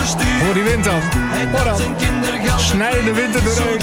Hoor die wind dan. Hoor dan. Snijden de wind er doorheen.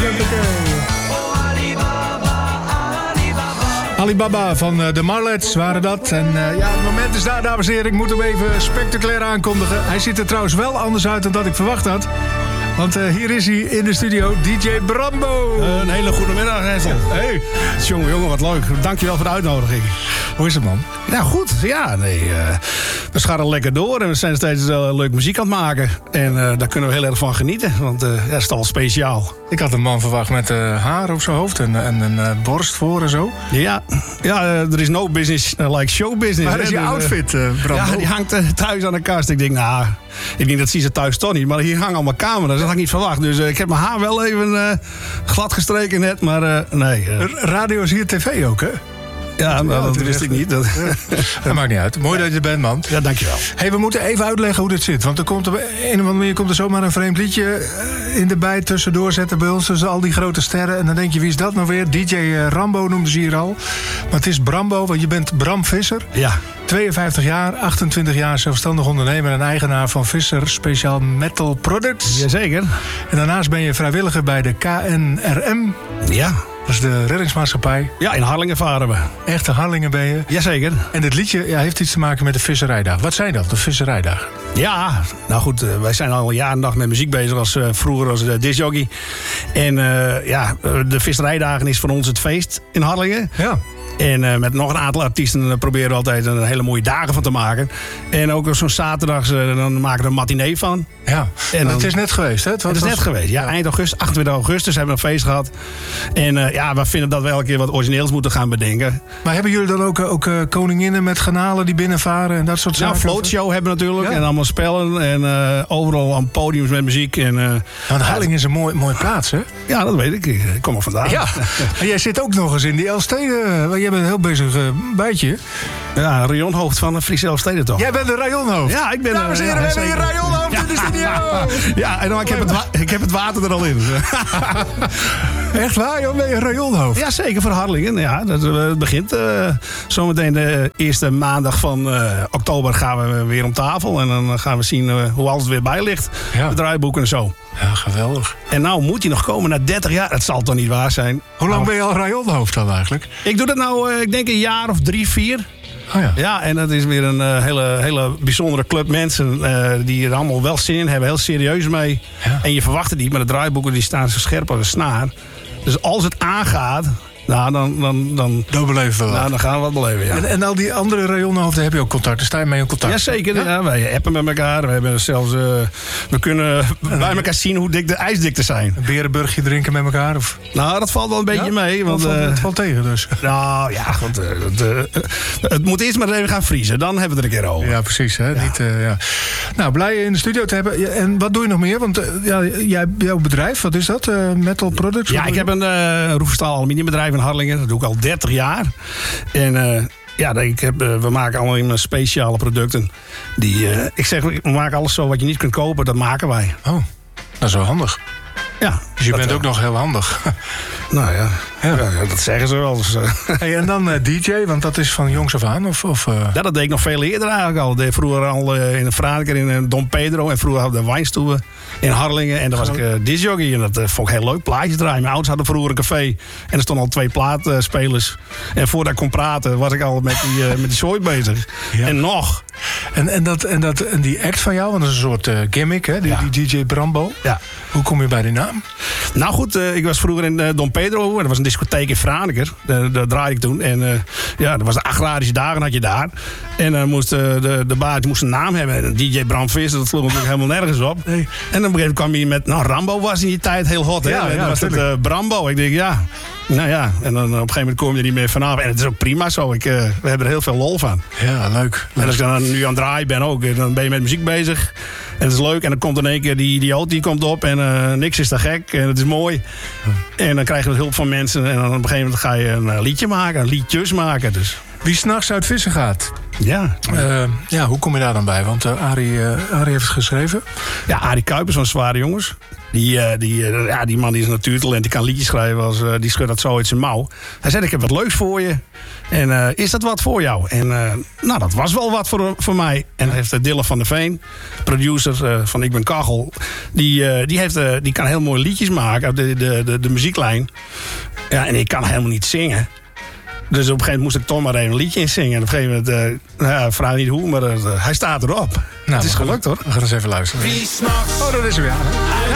Alibaba van de Marlets waren dat. En ja, het moment is daar, dames en heren. Ik moet hem even spectaculair aankondigen. Hij ziet er trouwens wel anders uit dan dat ik verwacht had. Want hier is hij in de studio, DJ Brambo. Een hele goede middag, Hessel. Hey. Jongen, wat leuk. Dankjewel voor de uitnodiging. Hoe is het, man? Ja, goed. Ja, nee. We scharrelen lekker door en we zijn steeds leuk muziek aan het maken. En daar kunnen we heel erg van genieten, want dat is toch wel speciaal. Ik had een man verwacht met haar op zijn hoofd en een borst voor en zo. Ja, er is no business like show business. Waar is je outfit, Brambo? Ja, die hangt thuis aan de kast. Ik denk, dat zien ze thuis toch niet. Maar hier hangen allemaal camera's, dat had ik niet verwacht. Dus ik heb mijn haar wel even glad gestreken net, maar nee. Radio is hier tv ook, hè? Ja, dat wist ik niet. Dat maakt niet uit. Mooi dat je er bent, man. Ja, dankjewel. Hey, we moeten even uitleggen hoe dit zit. Want er komt op een of andere manier komt er zomaar een vreemd liedje in de bij tussendoor zetten bij ons. Tussen al die grote sterren. En dan denk je, wie is dat nou weer? DJ Rambo noemden ze hier al. Maar het is Brambo, want je bent Bram Visser. Ja. 52 jaar, 28 jaar zelfstandig ondernemer en eigenaar van Visser Speciaal Metal Products. Jazeker. En daarnaast ben je vrijwilliger bij de KNRM. Ja. Dat is de reddingsmaatschappij. Ja, in Harlingen varen we. Echte Harlingen ben je. Jazeker. En dit liedje heeft iets te maken met de visserijdagen. Wat zijn dat, de visserijdagen? Ja, nou goed, wij zijn al jaren en dag met muziek bezig. Vroeger als discjockey. En de visserijdagen is voor ons het feest in Harlingen. Ja. En met nog een aantal artiesten proberen we altijd een hele mooie dagen van te maken. En ook zo'n zaterdags, dan maken we een matinee van. Ja, en het is net geweest, hè? Het is net geweest, ja. Eind augustus, 28 augustus hebben we een feest gehad. En we vinden dat we elke keer wat origineels moeten gaan bedenken. Maar hebben jullie dan ook koninginnen met garnalen die binnenvaren en dat soort zaken? Ja, floatshow hebben we natuurlijk. Ja. En allemaal spellen. En overal aan podiums met muziek. Want Harlingen is een mooie plaats, hè? Ja, dat weet ik. Ik kom er vandaan. Ja. En jij zit ook nog eens in die Elfsteden. Jij bent een heel bezig bijtje. Ja, rayonhoofd van de Friese Elfsteden toch? Jij bent een rayonhoofd? Ja, ik ben... Dames en heren, we hebben hier rayonhoofd in de studio. Ja, en ik heb het water er al in. Echt waar, joh? Ben je een rayonhoofd? Ja, zeker voor Harlingen. Ja, het begint zometeen de eerste maandag van oktober gaan we weer om tafel. En dan gaan we zien hoe alles weer bij ligt. Ja. De draaiboeken en zo. Ja, geweldig. En nou moet hij nog komen na 30 jaar. Het zal toch niet waar zijn. Hoe lang ben je al rayonhoofd dan eigenlijk? Ik doe dat nou, ik denk een jaar of 3, 4. Oh ja. Ja, en dat is weer een hele bijzondere club mensen die er allemaal wel zin in hebben. Heel serieus mee. Ja. En je verwacht het niet, maar de draaiboeken die staan zo scherp als een snaar. Dus als het aangaat, nou, dan beleven we wat. Nou, dan gaan we wat beleven, ja. En al die andere rayonhoofden heb je ook contact? Sta je mee in contact? Jazeker, ja, wij appen met elkaar. We hebben zelfs, we kunnen bij elkaar zien hoe dik de ijsdikten zijn. Een berenburgje drinken met elkaar? Of? Nou, dat valt wel een beetje mee. Want, het valt tegen dus. Nou ja, want, het moet eerst maar even gaan vriezen. Dan hebben we het er een keer over. Ja, precies. Hè? Ja. Niet, ja. Nou, blij je in de studio te hebben. En wat doe je nog meer? Want jouw bedrijf, wat is dat? Metal Products? Ja, ik heb een roefstaal aluminiumbedrijf in Harlingen. Dat doe ik al 30 jaar. En we maken allemaal speciale producten. We maken alles zo wat je niet kunt kopen, dat maken wij. Oh, dat is wel handig. Ja. Dus je bent ook nog heel handig. Nou ja, dat zeggen ze wel. Dus, Hey, en dan DJ, want dat is van jongs af aan? Ja, dat deed ik nog veel eerder eigenlijk al. Vroeger al in Franeker in Don Pedro. En vroeger hadden we de wijnstoelen in Harlingen. En daar was ik discjockey. En dat vond ik heel leuk. Plaatjes draaien. Mijn ouders hadden vroeger een café. En er stonden al 2 plaatspelers. En voordat ik kon praten was ik al met die zooi bezig. Ja. En nog. En die act van jou, want dat is een soort gimmick, hè? Die DJ Brambo. Ja. Hoe kom je bij die naam? Nou goed, ik was vroeger in Don Pedro. Dat was een discotheek in Franeker. Daar draaide ik toen. En dat was de agrarische dagen had je daar. En dan moest de baas moest een naam hebben. En DJ Bram Visser, dat sloeg natuurlijk helemaal nergens op. Nee. En op een gegeven moment kwam hij met... Nou, Rambo was in die tijd heel hot, hè? Ja, dan was het Brambo. Ik denk, ja... Nou ja, en dan op een gegeven moment kom je er niet meer vanaf. En het is ook prima zo. We hebben er heel veel lol van. Ja, leuk. En als ik dan nu aan het draaien ben ook, dan ben je met muziek bezig. En het is leuk. En dan komt in één keer die idioot die komt op. En niks is te gek. En het is mooi. En dan krijg je hulp van mensen. En dan op een gegeven moment ga je een liedje maken. Liedjes maken. Dus. Wie 's nachts uit vissen gaat. Ja. Hoe kom je daar dan bij? Want Arie heeft het geschreven. Ja, Arie Kuipers van Zware Jongens. Die man die is een natuurtalent, die kan liedjes schrijven, die schudt dat zo uit zijn mouw. Hij zei, ik heb wat leuks voor je. En is dat wat voor jou? En dat was wel wat voor mij. En hij heeft Dylan van der Veen, producer van Ik Ben Kachel. Die kan heel mooie liedjes maken uit de muzieklijn. Ja, en ik kan helemaal niet zingen. Dus op een gegeven moment moest ik toch maar even een liedje in zingen. En op een gegeven moment, vraag niet hoe, maar hij staat erop. Het is gelukt hoor. We gaan eens even luisteren. Oh, dat is weer aan.